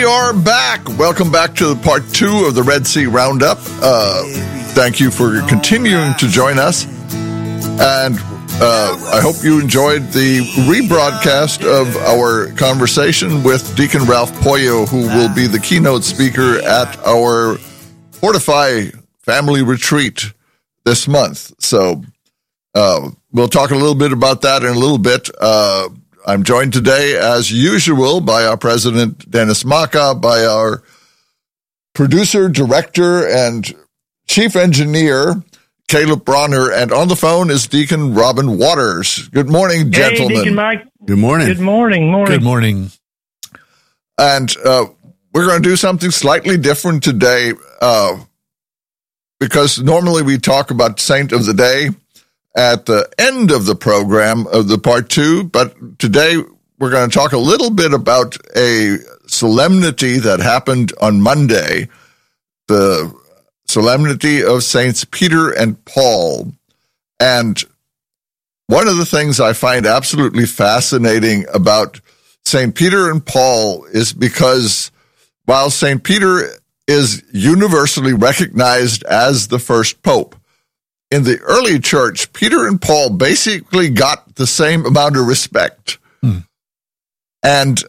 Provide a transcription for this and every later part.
are back. Welcome back to part 2 of the Red Sea Roundup. Thank you for continuing to join us. And I hope you enjoyed the rebroadcast of our conversation with Deacon Ralph Poyo, who will be the keynote speaker at our Fortify Family Retreat this month. So we'll talk a little bit about that in a little bit. I'm joined today, as usual, by our president, Dennis Maka, by our producer, director, and chief engineer, Caleb Bronner, and on the phone is Deacon Robin Waters. Good morning, gentlemen. Hey, Deacon Mike. Good morning. Good morning. Good morning. And we're going to do something slightly different today because normally we talk about Saint of the Day at the end of the program of the part 2, but today we're going to talk a little bit about a solemnity that happened on Monday, the solemnity of Saints Peter and Paul. And one of the things I find absolutely fascinating about St. Peter and Paul is because while St. Peter is universally recognized as the first pope, in the early church, Peter and Paul basically got the same amount of respect. And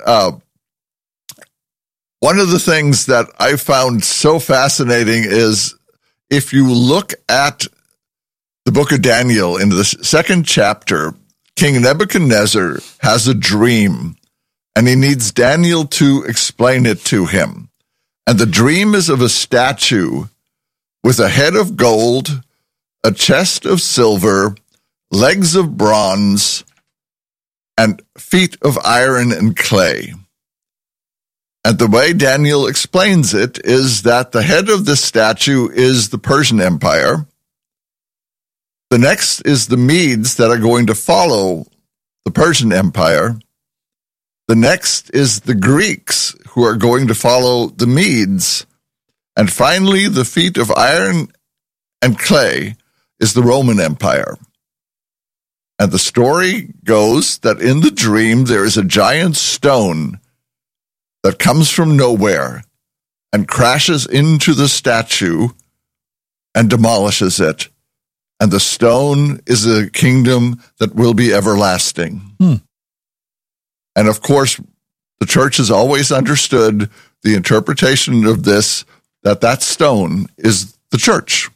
one of the things that I found so fascinating is if you look at the book of Daniel in the 2nd chapter, King Nebuchadnezzar has a dream, and he needs Daniel to explain it to him. And the dream is of a statue with a head of gold, a chest of silver, legs of bronze, and feet of iron and clay. And the way Daniel explains it is that the head of this statue is the Persian Empire. The next is the Medes that are going to follow the Persian Empire. The next is the Greeks who are going to follow the Medes. And finally, the feet of iron and clay is the Roman Empire. And the story goes that in the dream there is a giant stone that comes from nowhere and crashes into the statue and demolishes it. And the stone is a kingdom that will be everlasting. And of course, the church has always understood the interpretation of this, that stone is the church,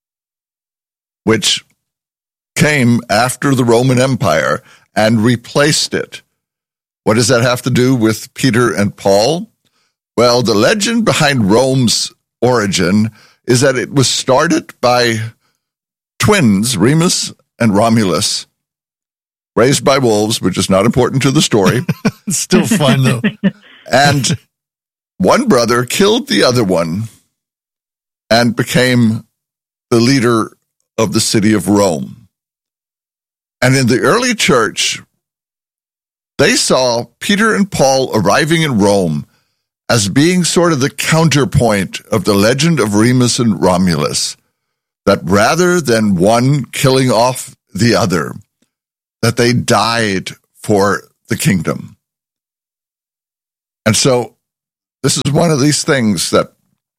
which came after the Roman Empire and replaced it. What does that have to do with Peter and Paul? Well, the legend behind Rome's origin is that it was started by twins, Remus and Romulus, raised by wolves, which is not important to the story. It's still fun, though. And one brother killed the other one and became the leader of the city of Rome. And in the early church, they saw Peter and Paul arriving in Rome as being sort of the counterpoint of the legend of Remus and Romulus, that rather than one killing off the other, that they died for the kingdom. And so this is one of these things that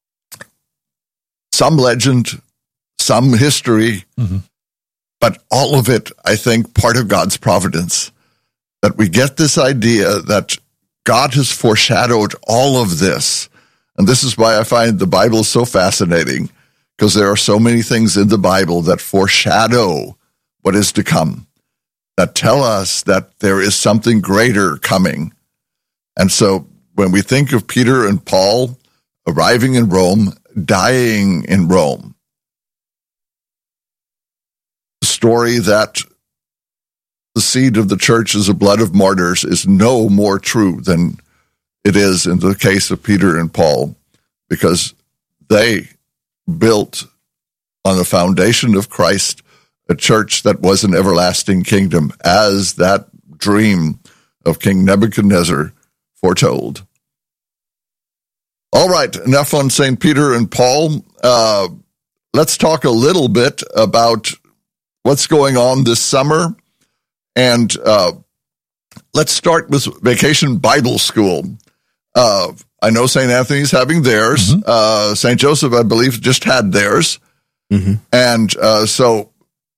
some legend, some history, but all of it, I think, part of God's providence, that we get this idea that God has foreshadowed all of this. And this is why I find the Bible so fascinating, because there are so many things in the Bible that foreshadow what is to come, that tell us that there is something greater coming. And so when we think of Peter and Paul arriving in Rome, dying in Rome, the story that the seed of the church is the blood of martyrs is no more true than it is in the case of Peter and Paul, because they built on the foundation of Christ a church that was an everlasting kingdom, as that dream of King Nebuchadnezzar foretold. All right, enough on St. Peter and Paul. Let's talk a little bit about what's going on this summer. And let's start with Vacation Bible School. I know St. Anthony's having theirs. St. Joseph, I believe, just had theirs. And so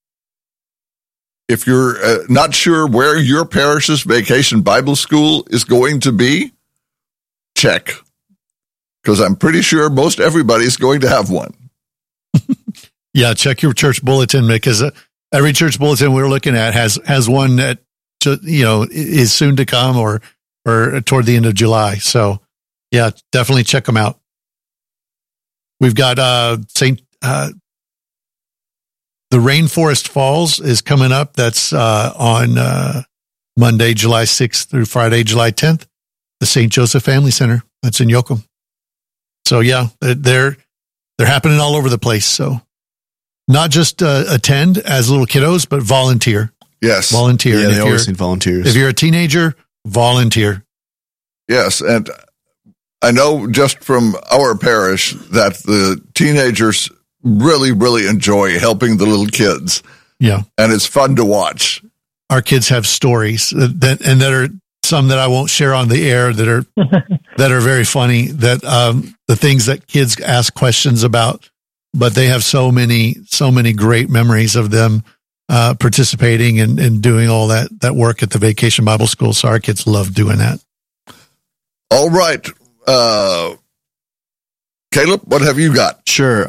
if you're not sure where your parish's vacation Bible school is going to be, check. Because I'm pretty sure most everybody's going to have one. Yeah, check your church bulletin, because every church bulletin we're looking at has one that, is soon to come or toward the end of July. So, yeah, definitely check them out. We've got the Rainforest Falls is coming up. That's on Monday, July 6th through Friday, July 10th. The St. Joseph Family Center. That's in Yoakum. So, yeah, they're happening all over the place. So, not just attend as little kiddos, but volunteer. Yes. Volunteer. Yeah, they always need volunteers. If you're a teenager, volunteer. Yes, and I know just from our parish that the teenagers really, really enjoy helping the little kids. Yeah. And it's fun to watch. Our kids have stories that are some that I won't share on the air that are very funny, that the things that kids ask questions about, but they have so many great memories of them participating and doing all that work at the Vacation Bible School. So our kids love doing that. All right. Caleb, what have you got? Sure.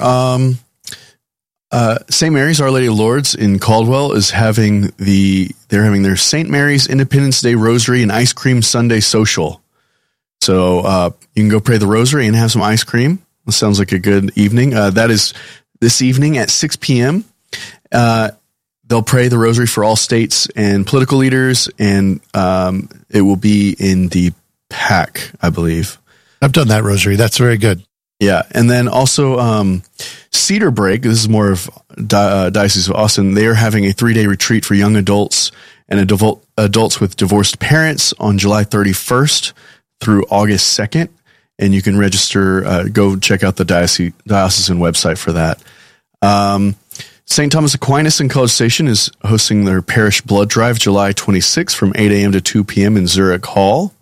St. Mary's Our Lady of Lourdes in Caldwell is having their St. Mary's Independence Day Rosary and Ice Cream Sunday Social. So you can go pray the rosary and have some ice cream. That sounds like a good evening. That is this evening at 6 p.m. They'll pray the rosary for all states and political leaders, and it will be in the PAC, I believe. I've done that rosary. That's very good. Yeah, and then also Cedar Break, this is more of Diocese of Austin, they are having a 3-day retreat for young adults and adults with divorced parents on July 31st through August 2nd, and you can register, go check out the diocesan website for that. St. Thomas Aquinas in College Station is hosting their parish blood drive July 26th from 8 a.m. to 2 p.m. in Zurich Hall.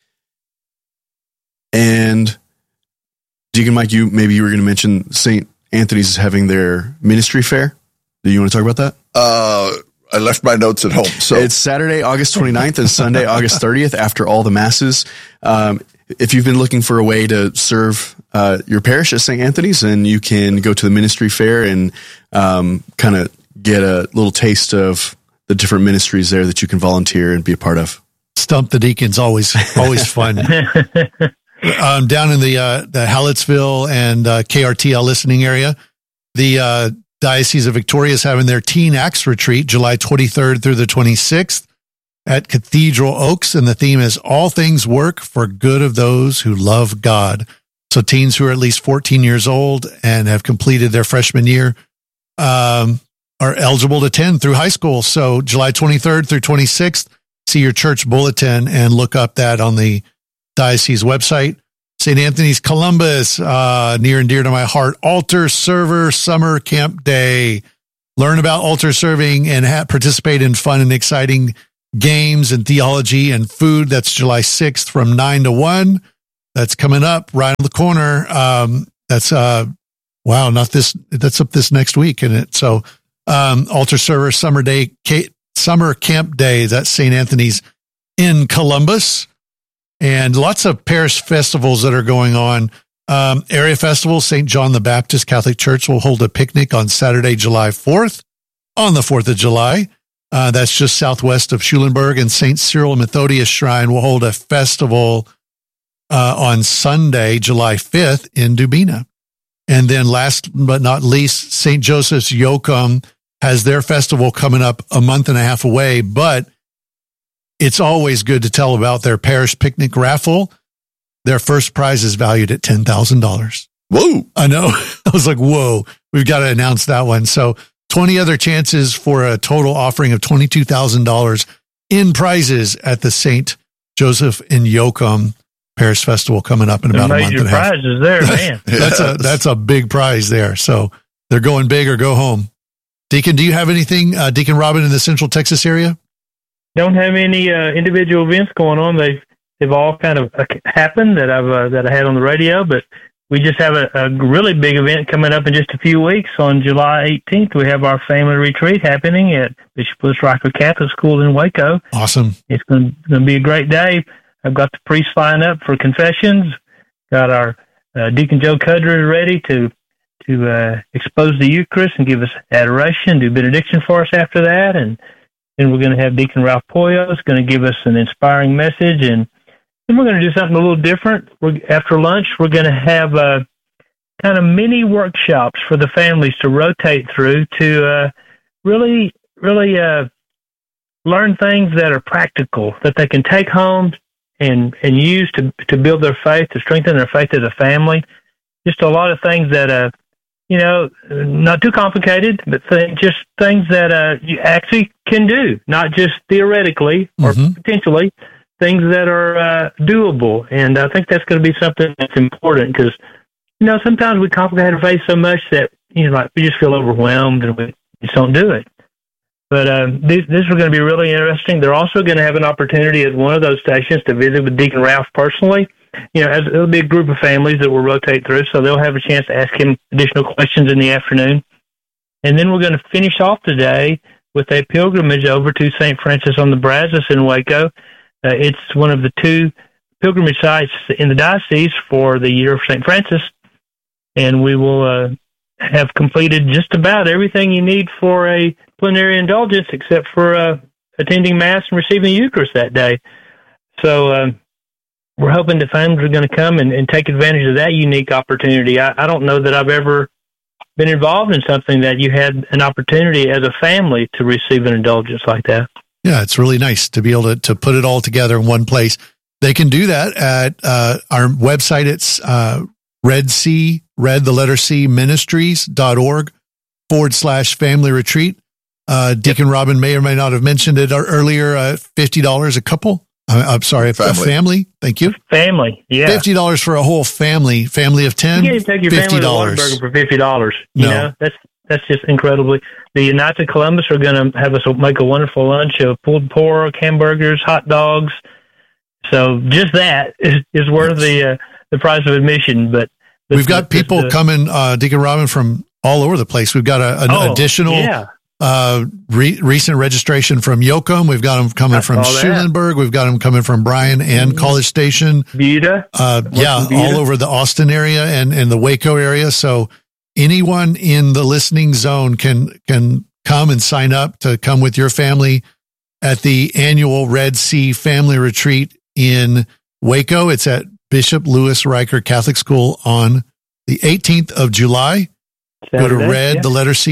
And Deacon Mike, you were going to mention St. Anthony's is having their ministry fair. Do you want to talk about that? I left my notes at home. So it's Saturday, August 29th and Sunday, August 30th after all the masses. If you've been looking for a way to serve your parish at St. Anthony's, then you can go to the ministry fair and kind of get a little taste of the different ministries there that you can volunteer and be a part of. Stump the deacons, always fun. Down in the Hallettsville and KRTL listening area, the Diocese of Victoria is having their Teen Acts Retreat July 23rd through the 26th at Cathedral Oaks, and the theme is All Things Work for Good of Those Who Love God. So teens who are at least 14 years old and have completed their freshman year are eligible to attend through high school. So July 23rd through 26th, see your church bulletin and look up that on the diocese website. St. Anthony's Columbus, near and dear to my heart, Altar Server Summer Camp Day. Learn about altar serving and participate in fun and exciting games and theology and food. That's July 6th from 9 to 1. That's coming up right on the corner. That's up this next week, isn't it? So, Altar Server Summer Camp Day. That's St. Anthony's in Columbus. And lots of parish festivals that are going on. Area Festival, St. John the Baptist Catholic Church will hold a picnic on Saturday, July 4th, on the 4th of July. That's just southwest of Schulenburg. And St. Cyril and Methodius Shrine will hold a festival on Sunday, July 5th in Dubina. And then last but not least, St. Joseph's Yoakum has their festival coming up a month and a half away, but it's always good to tell about their parish picnic raffle. Their first prize is valued at $10,000. Whoa. I know. I was like, whoa, we've got to announce that one. So 20 other chances for a total offering of $22,000 in prizes at the St. Joseph in Yoakum Parish Festival coming up in about a month and a half. Major prizes there, man. That's a big prize there. So they're going big or go home. Deacon, do you have anything, Deacon Robin, in the Central Texas area? Don't have any individual events going on. They've have all kind of happened that I had on the radio, but we just have a really big event coming up in just a few weeks. On July 18th, we have our family retreat happening at Bishop Lewis Riker Catholic School in Waco. Awesome. It's going to be a great day. I've got the priests lined up for confessions. Got our Deacon Joe Cudry ready to expose the Eucharist and give us adoration, do benediction for us after that. And then we're going to have Deacon Ralph Poyos going to give us an inspiring message. And then we're going to do something a little different. After lunch, we're going to have kind of mini workshops for the families to rotate through to really learn things that are practical, that they can take home and use to build their faith, to strengthen their faith as a family. Just a lot of things that, not too complicated, but just things that you actually can do, not just theoretically or potentially, things that are doable. And I think that's going to be something that's important because, sometimes we complicate our faith so much that, we just feel overwhelmed and we just don't do it. But this is going to be really interesting. They're also going to have an opportunity at one of those stations to visit with Deacon Ralph personally. It'll be a group of families that will rotate through, so they'll have a chance to ask him additional questions in the afternoon. And then we're going to finish off today with a pilgrimage over to St. Francis on the Brazos in Waco. It's one of the 2 pilgrimage sites in the diocese for the year of St. Francis, and we will have completed just about everything you need for a plenary indulgence except for attending Mass and receiving the Eucharist that day. So we're hoping that families are going to come and take advantage of that unique opportunity. I don't know that I've ever been involved in something that you had an opportunity as a family to receive an indulgence like that. Yeah, it's really nice to be able to put it all together in one place. They can do that at our website. It's ministries.org/family retreat. Deacon Robin may or may not have mentioned it earlier. $50 a couple. I'm sorry, family. A family. Thank you. Family, yeah. $50 for a whole family of 10. You can't take your family to Whataburger for $50. That's just incredibly. The Knights of Columbus are going to have us make a wonderful lunch of pulled pork, hamburgers, hot dogs. So just that is worth the price of admission. But we've got people coming, Deacon Robin, from all over the place. We've got an additional recent registration from Yoakum. We've got them coming from Schulenburg. We've got them coming from Bryan and College Station. Buda. All over the Austin area and the Waco area. So anyone in the listening zone can come and sign up to come with your family at the annual Red Sea Family Retreat in Waco. It's at Bishop Lewis Riker Catholic School on the 18th of July. Saturday, go to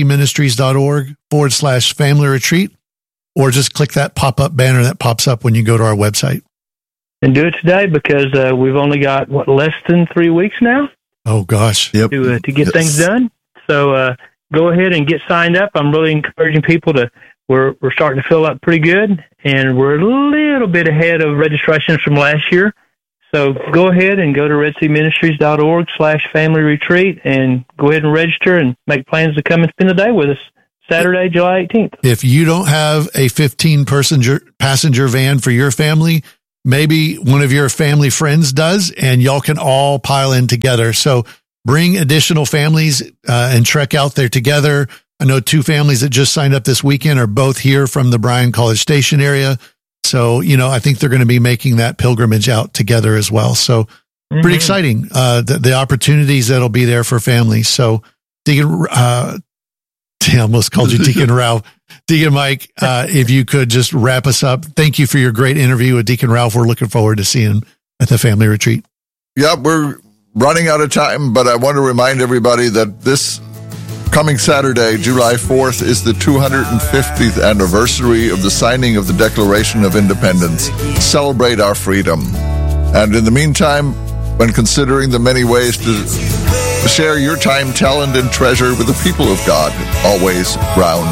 ministries.org/family retreat, or just click that pop-up banner that pops up when you go to our website. And do it today because we've only got, less than 3 weeks now? Oh, gosh. Yep. To get things done. So go ahead and get signed up. I'm really encouraging people we're starting to fill up pretty good, and we're a little bit ahead of registrations from last year. So go ahead and go to redseaministries.org/family retreat and go ahead and register and make plans to come and spend the day with us Saturday, July 18th. If you don't have a 15-passenger van for your family, maybe one of your family friends does, and y'all can all pile in together. So bring additional families and trek out there together. I know 2 families that just signed up this weekend are both here from the Bryan College Station area. So, I think they're going to be making that pilgrimage out together as well. So pretty exciting, the opportunities that'll be there for families. So Deacon, I almost called you Deacon Ralph. Deacon Mike, if you could just wrap us up. Thank you for your great interview with Deacon Ralph. We're looking forward to seeing him at the family retreat. Yeah, we're running out of time, but I want to remind everybody that this coming Saturday, July 4th, is the 250th anniversary of the signing of the Declaration of Independence. Celebrate our freedom. And in the meantime, when considering the many ways to share your time, talent, and treasure with the people of God, always ground